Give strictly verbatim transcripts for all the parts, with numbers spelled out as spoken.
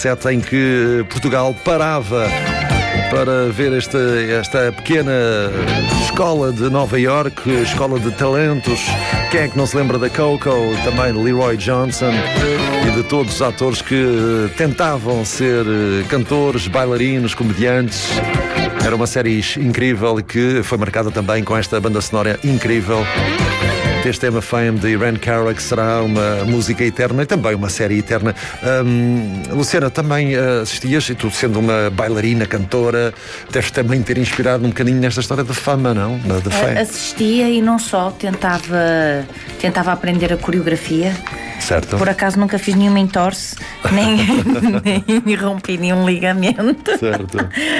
sete, em que Portugal parava para ver esta, esta pequena escola de Nova Iorque, escola de talentos. Quem é que não se lembra da Coco, também de Leroy Johnson e de todos os atores que tentavam ser cantores, bailarinos, comediantes? Era uma série incrível e que foi marcada também com esta banda sonora incrível. Este tema Fame de Irene Cara, que será uma música eterna e também uma série eterna. Hum, Luciana, também uh, assistias, e tu sendo uma bailarina, cantora, deves também ter inspirado um bocadinho nesta história de fama, não? De fame. Assistia e não só, tentava, tentava aprender a coreografia. Certo. Por acaso nunca fiz nenhuma entorse, nem, nem rompi nenhum ligamento. Certo.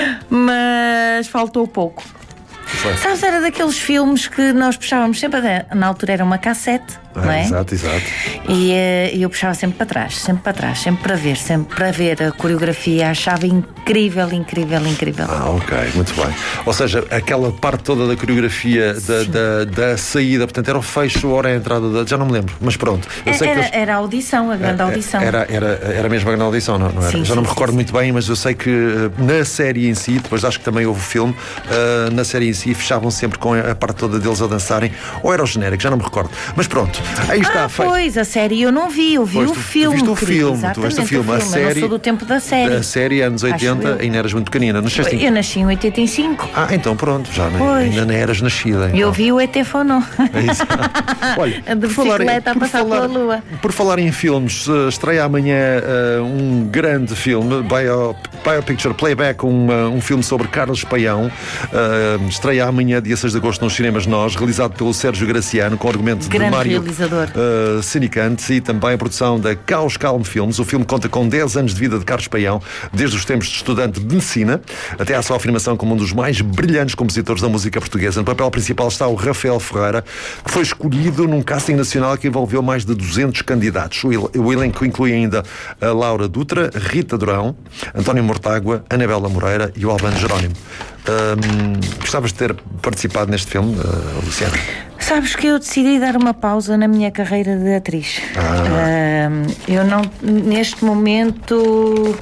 Mas faltou pouco. Foi. Sabes, era daqueles filmes que nós puxávamos sempre, na altura era uma cassete, Ah, não é? Exato, exato. E uh, eu puxava sempre para trás, sempre para trás, sempre para ver, sempre para ver a coreografia, achava incrível, incrível, incrível. Ah, ok, muito bem. Ou seja, aquela parte toda da coreografia, da, da, da saída, portanto, era o fecho, ou era a entrada, da, já não me lembro, mas pronto. Eu sei era, que eles... era a audição, a grande audição. Era, era, era mesmo a grande audição, não, não era? Sim, já sim, não me sim, recordo sim. muito bem, mas eu sei que uh, na série em si, depois acho que também houve o filme, uh, na série em si fechavam sempre com a parte toda deles a dançarem, ou era o genérico, já não me recordo. Mas pronto, aí está. Ah, pois, a série eu não vi, eu vi Pois, o tu, filme. Tu viste o querido, filme, tu viste o filme. A série, eu não sou do tempo da série. A série, anos oitenta, ainda eras muito pequenina. Nasceste em... Eu nasci em oitenta e cinco. Ah, então pronto, já nem, Pois. ainda nem eras nascida. Então. Eu vi o E T Fono. É isso. Olha, A de por falar em- bicicleta a por passar falar- pela lua. Por falar em filmes, uh, estreia amanhã uh, um grande filme, Bio, Biopicture Playback, um, uh, um filme sobre Carlos Paião. Uh, estreia amanhã, dia seis de agosto, nos cinemas Nós, realizado pelo Sérgio Graciano, com argumento Grande de Mário realizador. uh, Cinicante, e também a produção da Caos Calmo Filmes. O filme conta com dez anos de vida de Carlos Paião, desde os tempos de estudante de medicina até à sua afirmação como um dos mais brilhantes compositores da música portuguesa. No papel principal está o Rafael Ferreira, que foi escolhido num casting nacional que envolveu mais de duzentos candidatos. O, el- o elenco inclui ainda a Laura Dutra, Rita Durão, António Mortágua, Anabela Moreira e o Albano Jerónimo. Hum, gostavas de ter participado neste filme, uh, Luciana? Sabes que eu decidi dar uma pausa na minha carreira de atriz. Ah. Ahm, eu não, neste momento.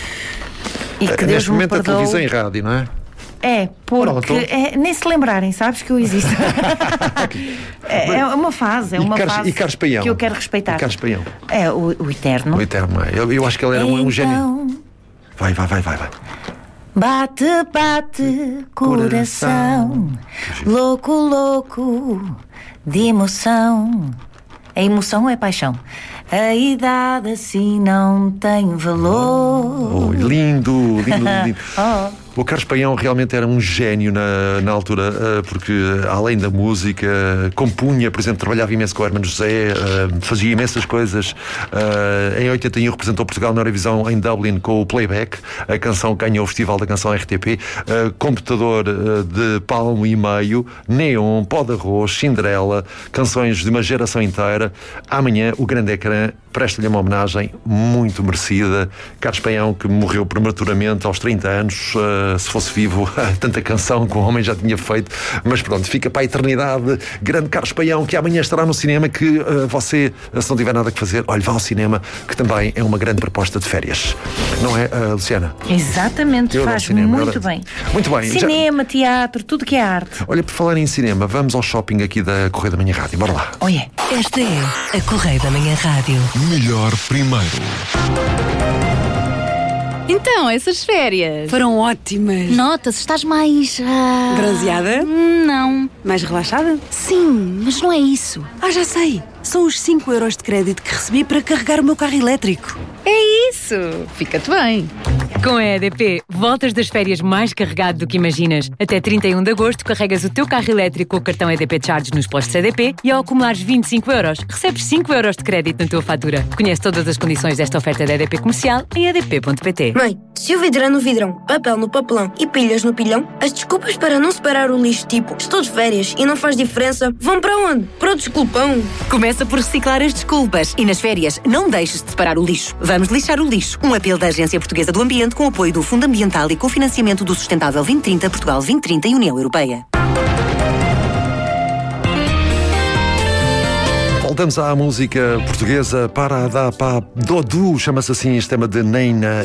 E que Uh, Deus neste me momento a perdoe. televisão e rádio, não é? É, porque Pronto. é, nem se lembrarem, sabes que eu existo. é, é uma fase, é E uma Carlos- fase e Carlos Paião? que eu quero respeitar. E Carlos Paião? É o, o eterno. O Eterno, é? eu, eu acho que ele era um, um gênio. Então, Vai, vai, vai, vai, vai. bate, bate, coração, louco, louco, de emoção. A emoção é paixão. A idade assim não tem valor. Oh, lindo, lindo, lindo. Oh. O Carlos Paião realmente era um gênio na, na altura, uh, porque além da música, compunha, por exemplo, trabalhava imenso com o Hermano José, uh, fazia imensas coisas. Uh, em oitenta e um representou Portugal na Eurovisão em Dublin com o Playback, a canção que ganhou o Festival da Canção R T P, uh, computador uh, de palmo e meio, Neon, Pó de Arroz, Cinderela, canções de uma geração inteira. Amanhã o grande ecrã presta-lhe uma homenagem muito merecida. Carlos Paião, que morreu prematuramente aos trinta anos, uh, se fosse vivo, tanta canção que o homem já tinha feito, mas pronto, fica para a eternidade. Grande Carlos Paião, que amanhã estará no cinema, que uh, você, uh, se não tiver nada que fazer, olhe, vá ao cinema, que também é uma grande proposta de férias. Não é, uh, Luciana? Exatamente, Eu adoro faz cinema, muito eu adoro- bem. Muito bem. já- Cinema, teatro, tudo que é arte. Olha, por falar em cinema, vamos ao shopping aqui da Correia da Manhã Rádio. Bora lá. Oh, yeah. Esta é a Correia da Manhã Rádio. Melhor primeiro. Então, essas férias. Foram ótimas. Nota-se, estás mais. ah, Bronzeada? Não. Mais relaxada? Sim, mas não é isso. Ah, já sei. São os cinco euros de crédito que recebi para carregar o meu carro elétrico. É isso. Fica-te bem. Com a E D P, voltas das férias mais carregado do que imaginas. Até trinta e um de agosto, carregas o teu carro elétrico com o cartão E D P Charge nos postos E D P e ao acumulares vinte e cinco euros, recebes cinco euros de crédito na tua fatura. Conhece todas as condições desta oferta da E D P Comercial em e d p ponto p t. Mãe, se o vidro é no vidrão, papel no papelão e pilhas no pilhão, as desculpas para não separar o lixo, tipo estou de férias e não faz diferença, vão para onde? Para o desculpão. Começa por reciclar as desculpas e nas férias não deixes de separar o lixo. Vamos lixar o lixo. Um apelo da Agência Portuguesa do Ambiente com apoio do Fundo Ambiental e cofinanciamento do Sustentável vinte trinta, Portugal vinte trinta e União Europeia. Voltamos à música portuguesa. Para da pa Dodu, chama-se assim este tema de Neina